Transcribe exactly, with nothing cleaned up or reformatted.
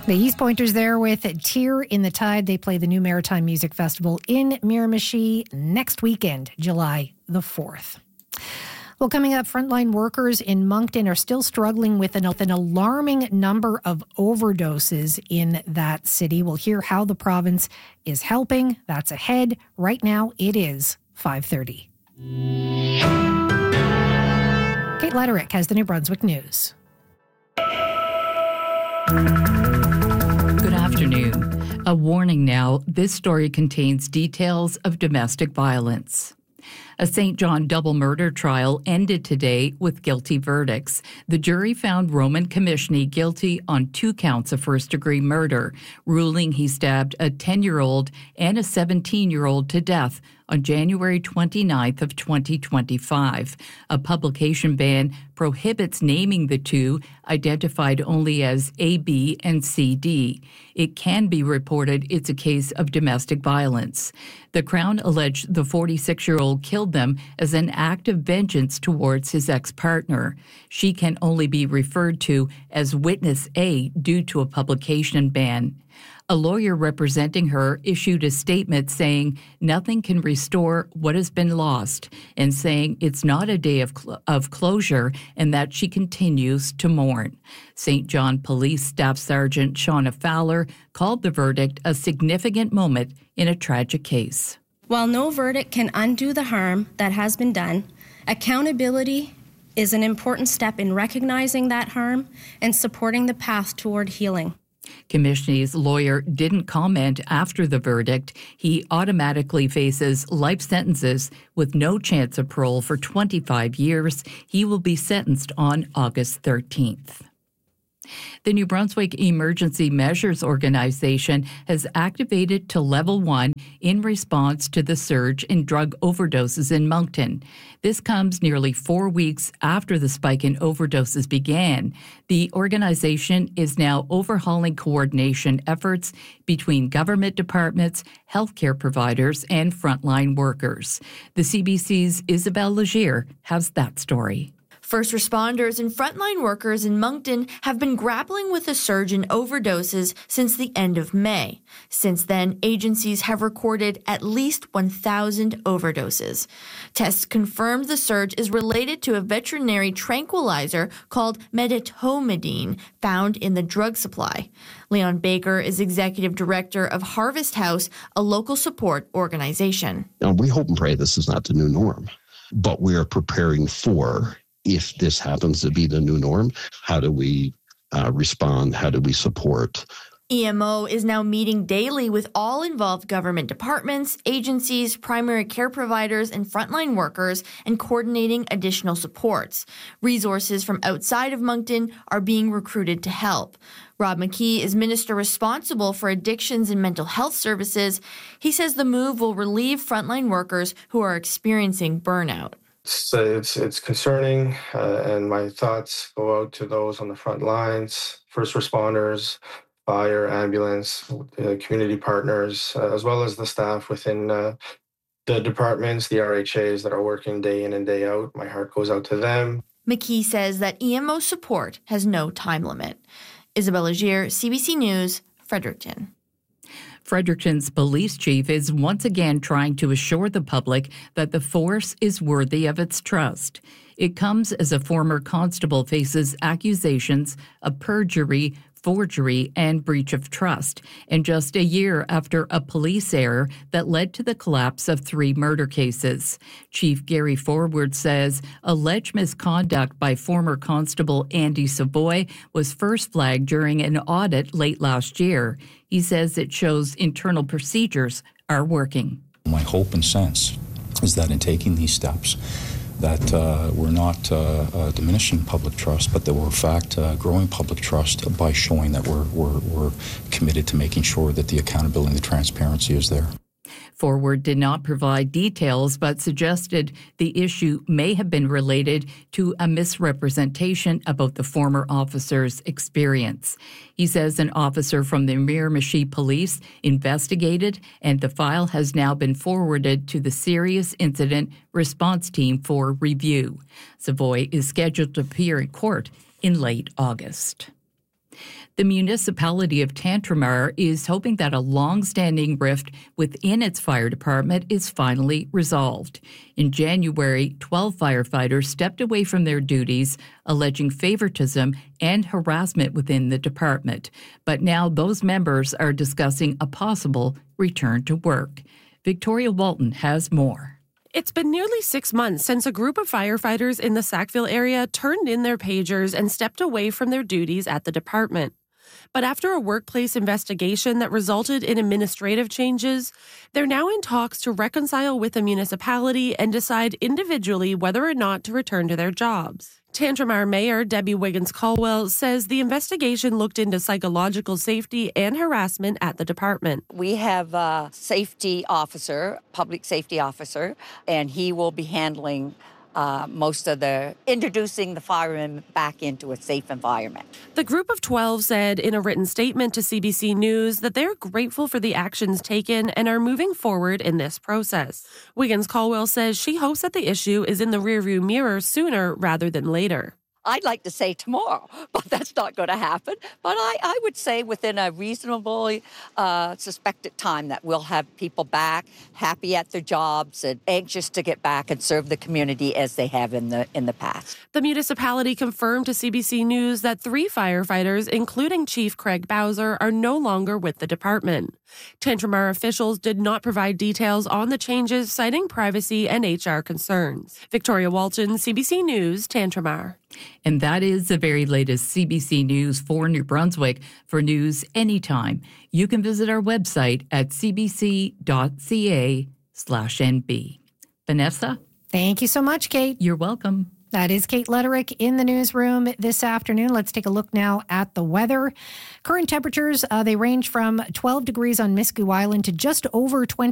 The East Pointers there with Tear in the Tide. They play the new Maritime Music Festival in Miramichi next weekend, July the fourth. Well, coming up, frontline workers in Moncton are still struggling with an, an alarming number of overdoses in that city. We'll hear how the province is helping. That's ahead. Right now, it is five thirty. Kate Lederick has the New Brunswick News. Good afternoon. A warning now, this story contains details of domestic violence. A Saint John double murder trial ended today with guilty verdicts. The jury found Roman Commissioni guilty on two counts of first-degree murder, ruling he stabbed a ten-year-old and a seventeen-year-old to death on January twenty-ninth of twenty twenty-five. A publication ban prohibits naming the two, identified only as A B and C D. It can be reported it's a case of domestic violence. The Crown alleged the forty-six-year-old killed them as an act of vengeance towards his ex-partner. She can only be referred to as Witness A due to a publication ban. A lawyer representing her issued a statement saying nothing can restore what has been lost and saying it's not a day of, cl- of closure and that she continues to mourn. Saint John Police Staff Sergeant Shauna Fowler called the verdict a significant moment in a tragic case. While no verdict can undo the harm that has been done, accountability is an important step in recognizing that harm and supporting the path toward healing. Commissioni's lawyer didn't comment after the verdict. He automatically faces life sentences with no chance of parole for twenty-five years. He will be sentenced on August thirteenth. The New Brunswick Emergency Measures Organization has activated to level one in response to the surge in drug overdoses in Moncton. This comes nearly four weeks after the spike in overdoses began. The organization is now overhauling coordination efforts between government departments, healthcare providers, and frontline workers. The C B C's Isabelle Legier has that story. First responders and frontline workers in Moncton have been grappling with a surge in overdoses since the end of May. Since then, agencies have recorded at least one thousand overdoses. Tests confirmed the surge is related to a veterinary tranquilizer called medetomidine found in the drug supply. Leon Baker is executive director of Harvest House, a local support organization. Now, we hope and pray this is not the new norm, but we are preparing for if this happens to be the new norm. How do we uh, respond? How do we support? E M O is now meeting daily with all involved government departments, agencies, primary care providers, and frontline workers and coordinating additional supports. Resources from outside of Moncton are being recruited to help. Rob McKee is minister responsible for addictions and mental health services. He says the move will relieve frontline workers who are experiencing burnout. It's, it's it's concerning, uh, and my thoughts go out to those on the front lines, first responders, fire, ambulance, uh, community partners, uh, as well as the staff within uh, the departments, the R H As that are working day in and day out. My heart goes out to them. McKee says that E M O support has no time limit. Isabelle Legier, C B C News, Fredericton. Fredericton's police chief is once again trying to assure the public that the force is worthy of its trust. It comes as a former constable faces accusations of perjury, forgery, and breach of trust, and just a year after a police error that led to the collapse of three murder cases. Chief Gary Forward says alleged misconduct by former constable Andy Savoy was first flagged during an audit late last year. He says it shows internal procedures are working. My hope and sense is that in taking these steps, that uh, we're not uh, uh, diminishing public trust, but that we're in fact uh, growing public trust by showing that we're, we're, we're committed to making sure that the accountability and the transparency is there. Forward did not provide details, but suggested the issue may have been related to a misrepresentation about the former officer's experience. He says an officer from the Miramichi Police investigated, and the file has now been forwarded to the Serious Incident Response Team for review. Savoy is scheduled to appear in court in late August. The municipality of Tantramar is hoping that a long-standing rift within its fire department is finally resolved. In January, twelve firefighters stepped away from their duties, alleging favoritism and harassment within the department. But now those members are discussing a possible return to work. Victoria Walton has more. It's been nearly six months since a group of firefighters in the Sackville area turned in their pagers and stepped away from their duties at the department. But after a workplace investigation that resulted in administrative changes, they're now in talks to reconcile with the municipality and decide individually whether or not to return to their jobs. Tantramar Mayor Debbie Wiggins-Caldwell says the investigation looked into psychological safety and harassment at the department. We have a safety officer, public safety officer, and he will be handling Uh, most of the introducing the firemen back into a safe environment. The group of twelve said in a written statement to C B C News that they're grateful for the actions taken and are moving forward in this process. Wiggins-Caldwell says she hopes that the issue is in the rearview mirror sooner rather than later. I'd like to say tomorrow, but that's not going to happen. But I, I would say within a reasonably uh, suspected time that we'll have people back, happy at their jobs and anxious to get back and serve the community as they have in the in the past. The municipality confirmed to C B C News that three firefighters, including Chief Craig Bowser, are no longer with the department. Tantramar officials did not provide details on the changes, citing privacy and H R concerns. Victoria Walton, C B C News, Tantramar. And that is the very latest C B C News for New Brunswick. For news anytime, you can visit our website at cbc.ca slash NB. Vanessa? Thank you so much, Kate. You're welcome. That is Kate Lederick in the newsroom this afternoon. Let's take a look now at the weather. Current temperatures, uh, they range from twelve degrees on Miscou Island to just over twenty